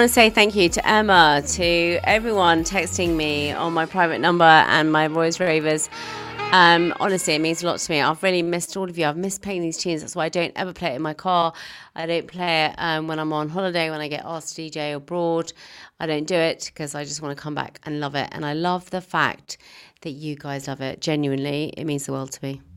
want to say thank you to Emma, to everyone texting me on my private number and my Voice Ravers. Honestly, it means a lot to me. I've really missed all of you. I've missed playing these tunes. That's why I don't ever play it in my car. I don't play it when I'm on holiday, when I get asked to DJ abroad. I don't do it because I just want to come back and love it. And I love the fact that you guys love it. Genuinely, it means the world to me.